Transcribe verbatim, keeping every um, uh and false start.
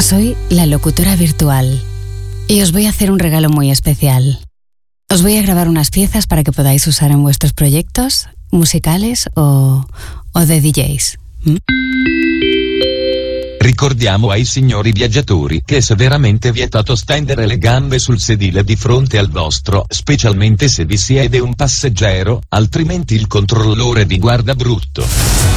Soy la locutora virtual y os voy a hacer un regalo muy especial. Os voy a grabar unas piezas para que podáis usar en vuestros proyectos musicales o, o de D Js. ¿Mm? Ricordiamo ai signori viaggiatori che è severamente vietato stendere le gambe sul sedile di fronte al vostro, specialmente se vi siede un passeggero, altrimenti il controllore vi guarda brutto.